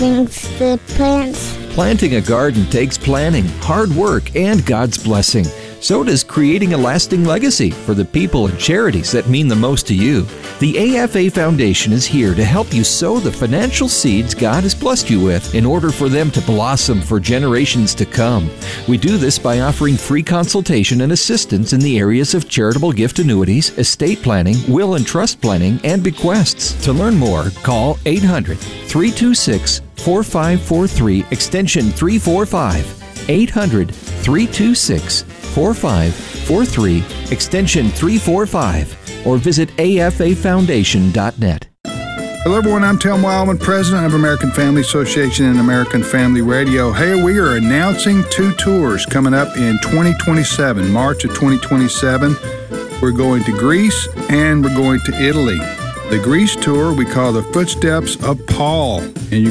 things to plants. Planting a garden takes planning, hard work, and God's blessing. So does creating a lasting legacy for the people and charities that mean the most to you. The AFA Foundation is here to help you sow the financial seeds God has blessed you with in order for them to blossom for generations to come. We do this by offering free consultation and assistance in the areas of charitable gift annuities, estate planning, will and trust planning, and bequests. To learn more, call 800-326-4543, extension 345, 800-326-4543, extension 345, or visit afafoundation.net. Hello, everyone. I'm Tim Wildman, president of American Family Association and American Family Radio. Hey, we are announcing 2 tours coming up in 2027, March of 2027. We're going to Greece and we're going to Italy. The Greece tour we call the Footsteps of Paul, and you